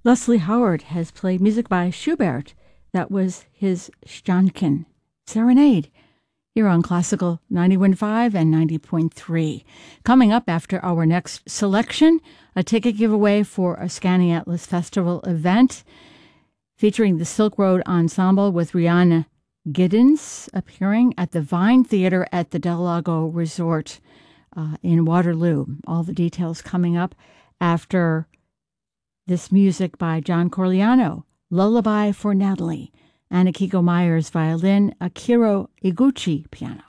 Leslie Howard has played music by Schubert. That was his Sternchen Serenade here on Classical 91.5 and 90.3. Coming up after our next selection, a ticket giveaway for a Scanning Atlas Festival event featuring the Silk Road Ensemble with Rihanna Giddens appearing at the Vine Theater at the Del Lago Resort in Waterloo. All the details coming up after this music by John Corigliano, Lullaby for Natalie, Anna Kiko Myers violin, Akira Iguchi piano.